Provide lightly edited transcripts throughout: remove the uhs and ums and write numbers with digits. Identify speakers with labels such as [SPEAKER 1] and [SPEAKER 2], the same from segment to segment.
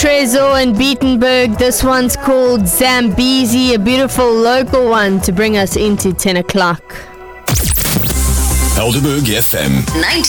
[SPEAKER 1] Trezor and Beatenberg. This one's called Zambezi, a beautiful local one to bring us into 10 o'clock.
[SPEAKER 2] Helderberg FM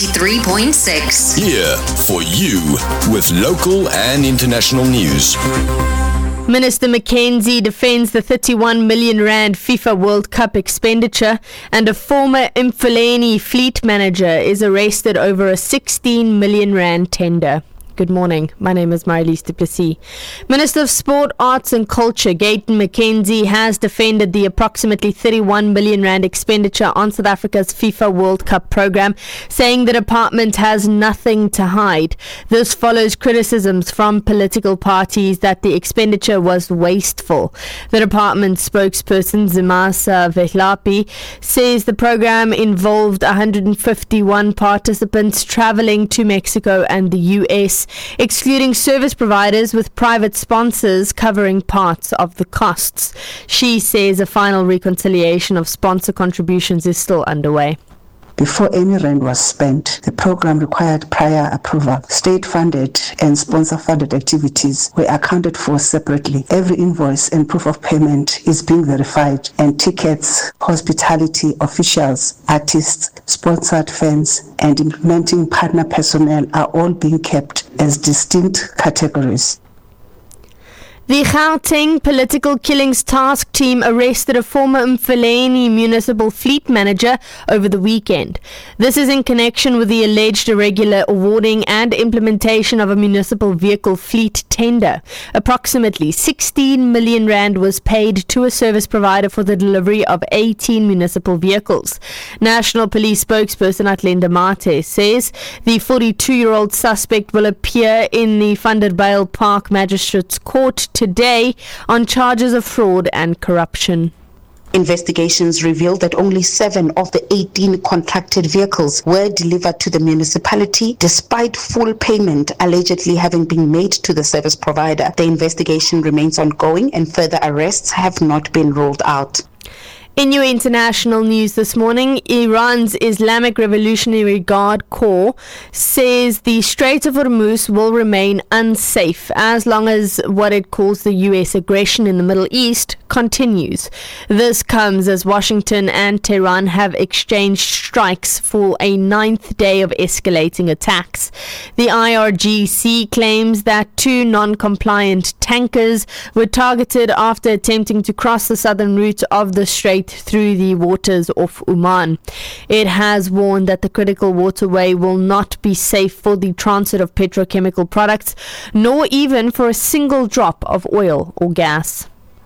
[SPEAKER 3] 93.6.
[SPEAKER 2] Here for you with local and international news.
[SPEAKER 1] Minister McKenzie defends the 31 million rand FIFA World Cup expenditure, and a former Mfuleni fleet manager is arrested over a 16 million rand tender. Good morning. My name is Marilise du Plessis. Minister of Sport, Arts and Culture, Gayton McKenzie, has defended the approximately 31 million rand expenditure on South Africa's FIFA World Cup program, saying the department has nothing to hide. This follows criticisms from political parties that the expenditure was wasteful. The department spokesperson, Zimasa Vehlapi, says the program involved 151 participants traveling to Mexico and the US, excluding service providers, with private sponsors covering parts of the costs. She says a final reconciliation of sponsor contributions is still underway.
[SPEAKER 4] Before any rand was spent, the program required prior approval. State-funded and sponsor-funded activities were accounted for separately. Every invoice and proof of payment is being verified, and tickets, hospitality officials, artists, sponsored fans, and implementing partner personnel are all being kept as distinct categories.
[SPEAKER 1] The Gauteng Political Killings Task Team arrested a former Mfuleni municipal fleet manager over the weekend. This is in connection with the alleged irregular awarding and implementation of a municipal vehicle fleet tender. Approximately 16 million rand was paid to a service provider for the delivery of 18 municipal vehicles. National Police spokesperson Atlenda Mate says the 42-year-old suspect will appear in the Vanderbijl Park Magistrates Court today on charges of fraud and corruption.
[SPEAKER 5] Investigations revealed that only 7 of the 18 contracted vehicles were delivered to the municipality, despite full payment allegedly having been made to the service provider. The investigation remains ongoing and further arrests have not been ruled out.
[SPEAKER 1] In your international news this morning, Iran's Islamic Revolutionary Guard Corps says the Strait of Hormuz will remain unsafe as long as what it calls the US aggression in the Middle East continues. This comes as Washington and Tehran have exchanged strikes for a 9th day of escalating attacks. The IRGC claims that 2 non-compliant tankers were targeted after attempting to cross the southern route of the strait through the waters off Oman. It has warned that the critical waterway will not be safe for the transit of petrochemical products, nor even for a single drop of oil or gas.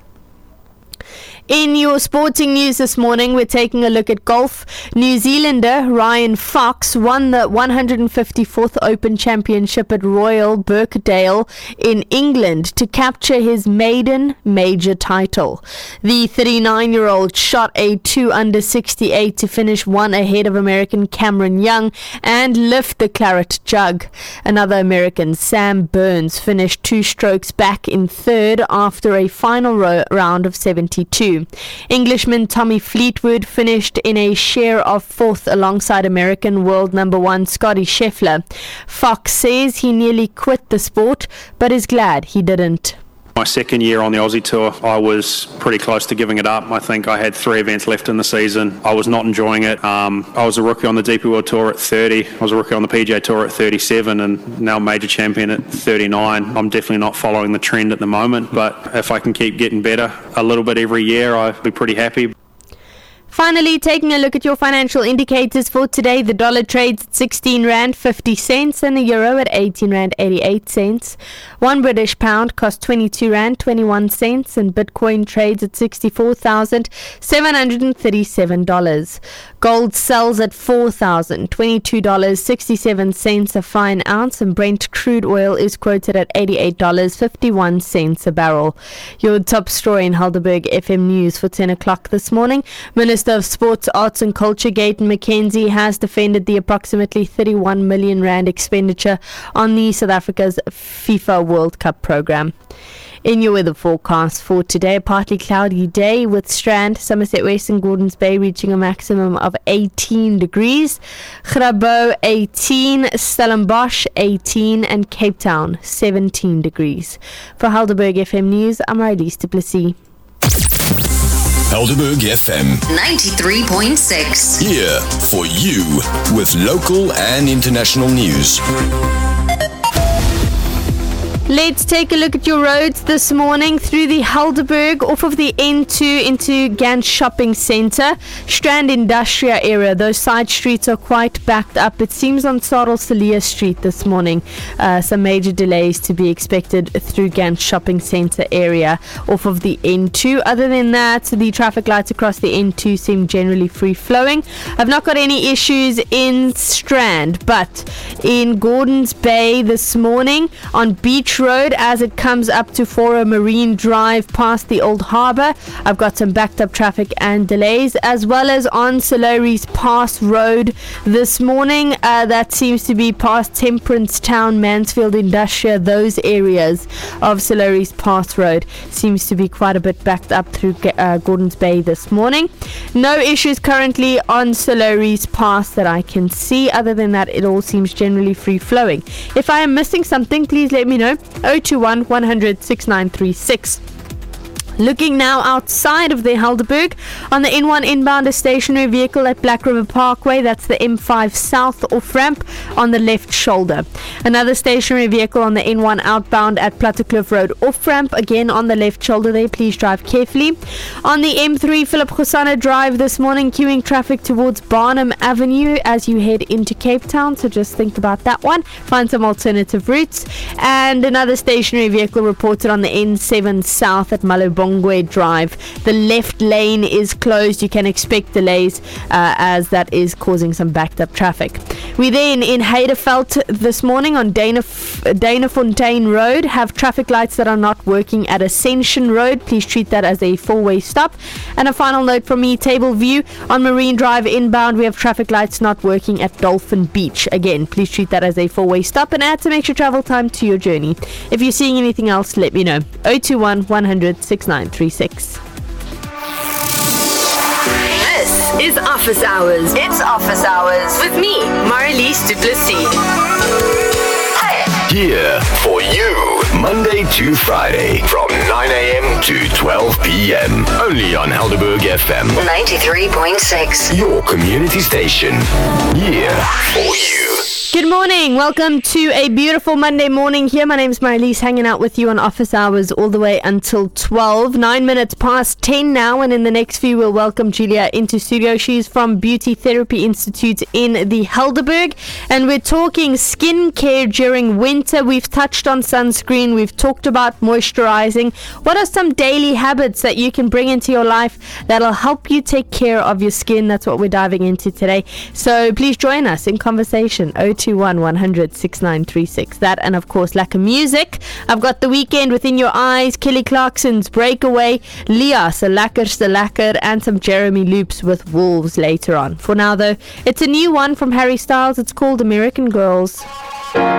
[SPEAKER 1] In your sporting news this morning, we're taking a look at golf. New Zealander Ryan Fox won the 154th Open Championship at Royal Birkdale in England to capture his maiden major title. The 39-year-old shot a 2 under 68 to finish 1 ahead of American Cameron Young and lift the claret jug. Another American, Sam Burns, finished 2 strokes back in third after a final round of 72. Englishman Tommy Fleetwood finished in a share of 4th alongside American world number 1 Scotty Scheffler. Fox says he nearly quit the sport, but is glad he didn't.
[SPEAKER 6] My second year on the Aussie Tour, I was pretty close to giving it up. I think I had 3 events left in the season. I was not enjoying it. I was a rookie on the DP World Tour at 30. I was a rookie on the PGA Tour at 37 and now major champion at 39. I'm definitely not following the trend at the moment, but if I can keep getting better a little bit every year, I'll be pretty happy.
[SPEAKER 1] Finally, taking a look at your financial indicators for today, the dollar trades at 16 rand 50 cents and the euro at 18 rand 88 cents. 1 British pound cost 22 rand 21 cents and Bitcoin trades at $64,737. Gold sells at $4,022.67 a fine ounce, and Brent crude oil is quoted at $88.51 a barrel. Your top story in Helderberg FM News for 10 o'clock this morning. Minister of Sports, Arts and Culture, Gayton McKenzie, has defended the approximately 31 million rand expenditure on the South Africa's FIFA World Cup program. In your weather forecast for today, a partly cloudy day with Strand, Somerset West and Gordons Bay reaching a maximum of 18 degrees. Grabo 18, Stellenbosch 18 and Cape Town 17 degrees. For Helderberg FM News, I'm Marlies du Plessis.
[SPEAKER 2] Helderberg FM
[SPEAKER 3] 93.6.
[SPEAKER 2] here for you with local and international news.
[SPEAKER 1] Let's take a look at your roads this morning through the Helderberg, off of the N2 into Gant Shopping Centre, Strand Industrial area. Those side streets are quite backed up. It seems on Sarel Salia Street this morning. Some major delays to be expected through Gant Shopping Centre area off of the N2. Other than that, the traffic lights across the N2 seem generally free flowing. I've not got any issues in Strand, but in Gordons Bay this morning on Beach Road as it comes up to Fora Marine Drive past the Old Harbour, I've got some backed up traffic and delays, as well as on Soloris Pass Road this morning. That seems to be past Temperance Town, Mansfield Industrial. Those areas of Soloris Pass Road seems to be quite a bit backed up through Gordons Bay this morning. No issues currently on Soloris Pass that I can see. Other than that, it all seems generally free flowing. If I am missing something, please let me know. 021 100 6936. Looking now outside of the Helderberg, on the N1 inbound, a stationary vehicle at Black River Parkway. That's the M5 South off-ramp on the left shoulder. Another stationary vehicle on the N1 outbound at Plattekloof Road off-ramp, again on the left shoulder there. Please drive carefully. On the M3 Philip Gosana Drive this morning, queuing traffic towards Barnum Avenue as you head into Cape Town. So just think about that one. Find some alternative routes. And another stationary vehicle reported on the N7 South at Malobongwe Drive. The left lane is closed. You can expect delays as that is causing some backed up traffic. We then in Heideveld this morning on Danafontein Road have traffic lights that are not working at Ascension Road. Please treat that as a four-way stop. And a final note from me, Table View on Marine Drive inbound, we have traffic lights not working at Dolphin Beach. Again, please treat that as a four-way stop and add some extra travel time to your journey. If you're seeing anything else, let me know. 021 100 6936.
[SPEAKER 3] This is Office Hours. It's Office Hours with me, Marlies du Plessis.
[SPEAKER 2] Here for you, Monday to Friday from 9 a.m. to 12 p.m. Only on Helderberg FM
[SPEAKER 3] 93.6.
[SPEAKER 2] your community station. Here for you.
[SPEAKER 1] Good morning. Welcome to a beautiful Monday morning here. My name's Marlies, hanging out with you on Office Hours all the way until 12. 9 minutes past 10 now, and in the next few we'll welcome Julia into studio. She's from Beauty Therapy Institute in the Helderberg, and we're talking skin care during winter. We've touched on sunscreen. We've talked about moisturizing. What are some daily habits that you can bring into your life that'll help you take care of your skin? That's what we're diving into today. So please join us in conversation. 021 100 6936. That, and of course, lack of music. I've got The Weekend, Within Your Eyes, Kelly Clarkson's Breakaway, Leah, Se Lekker, and some Jeremy Loops with Wolves later on. For now, though, it's a new one from Harry Styles. It's called American Girls.